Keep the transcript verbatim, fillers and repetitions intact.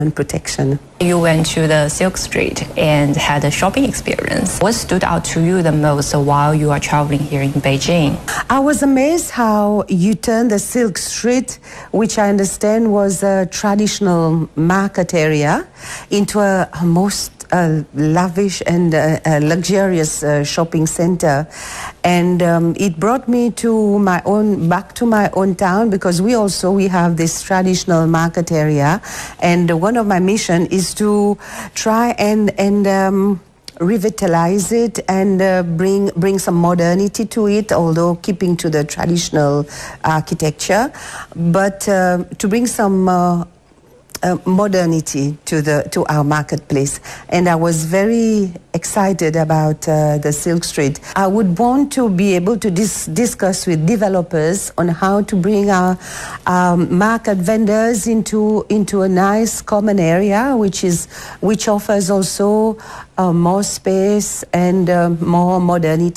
and protection. You went to the Silk Street and had a shopping experience. What stood out to you the most while you are traveling here in Beijing? I was amazed how you turned the Silk Street, which I understand was a traditional market area, into a, a most uh, lavish and uh, uh, luxurious uh, shopping center. And um, it brought me to my own, back to my own town, because we also, we have this traditional market area. And one of my mission is to try and, and um, revitalize it and uh, bring bring some modernity to it, although keeping to the traditional architecture, but uh, to bring some uh, uh, modernity to the to our marketplace. And I was very excited about uh, the Silk Street. I would want to be able to dis discuss with developers on how to bring our um, market vendors into into a nice common area, which is which offers also uh, more space and uh, more modernity.